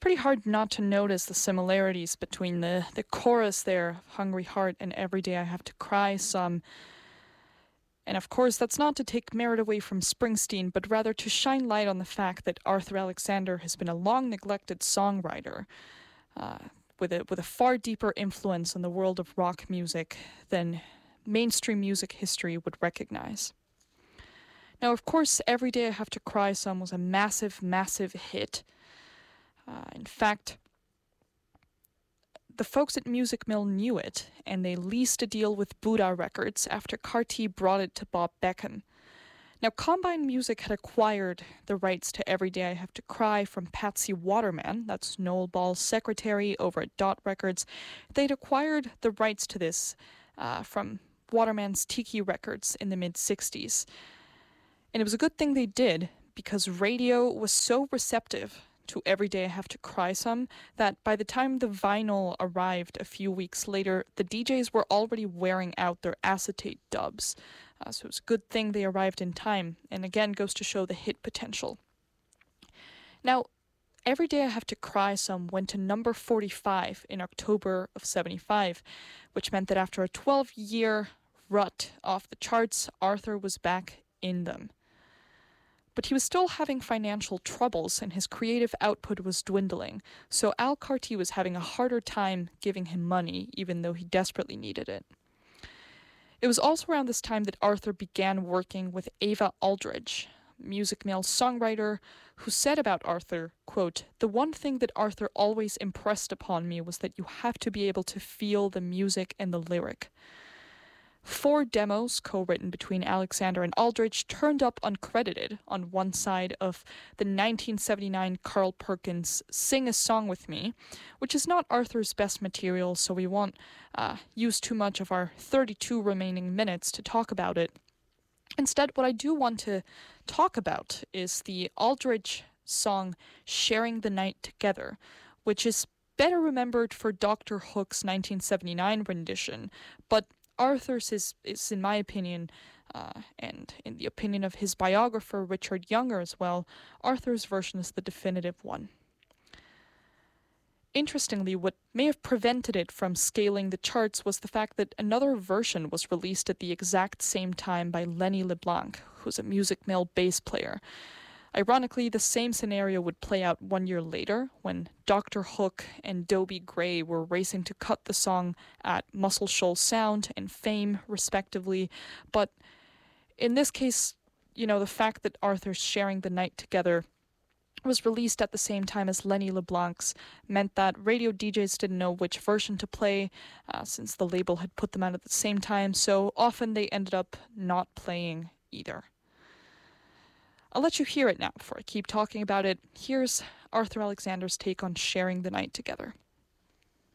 pretty hard not to notice the similarities between the chorus there, Hungry Heart, and Every Day I Have to Cry Some. And of course, that's not to take merit away from Springsteen, but rather to shine light on the fact that Arthur Alexander has been a long neglected songwriter with a far deeper influence on the world of rock music than mainstream music history would recognize. Now, of course, Every Day I Have to Cry Some was a massive, massive hit. In fact, the folks at Music Mill knew it, and they leased a deal with Buddha Records after Carty brought it to Bob Beckham. Now, Combine Music had acquired the rights to Every Day I Have to Cry from Patsy Waterman, that's Noel Ball's secretary over at Dot Records. They'd acquired the rights to this from Waterman's Tiki Records in the mid-60s. And it was a good thing they did, because radio was so receptive to Every Day I Have to Cry Some that by the time the vinyl arrived a few weeks later, the DJs were already wearing out their acetate dubs. So it was a good thing they arrived in time, and again goes to show the hit potential. Now, Every Day I Have to Cry Some went to number 45 in October of 75, which meant that after a 12-year rut off the charts, Arthur was back in them. But he was still having financial troubles and his creative output was dwindling, so Al Carty was having a harder time giving him money, even though he desperately needed it. It was also around this time that Arthur began working with Ava Aldridge, Music Mill songwriter, who said about Arthur, quote, "The one thing that Arthur always impressed upon me was that you have to be able to feel the music and the lyric." 4 demos co-written between Alexander and Aldridge turned up uncredited on one side of the 1979 Carl Perkins Sing a Song With Me, which is not Arthur's best material, so we won't use too much of our 32 remaining minutes to talk about it. Instead, what I do want to talk about is the Aldridge song Sharing the Night Together, which is better remembered for Dr. Hook's 1979 rendition, but Arthur's is in my opinion, and in the opinion of his biographer Richard Younger as well, Arthur's version is the definitive one. Interestingly, what may have prevented it from scaling the charts was the fact that another version was released at the exact same time by Lenny LeBlanc, who's a Music Mill bass player. Ironically, the same scenario would play out 1 year later when Dr. Hook and Dobie Gray were racing to cut the song at Muscle Shoals Sound and Fame, respectively. But in this case, the fact that Arthur's Sharing the Night Together was released at the same time as Lenny LeBlanc's meant that radio DJs didn't know which version to play, since the label had put them out at the same time, so often they ended up not playing either. I'll let you hear it now before I keep talking about it. Here's Arthur Alexander's take on Sharing the Night Together.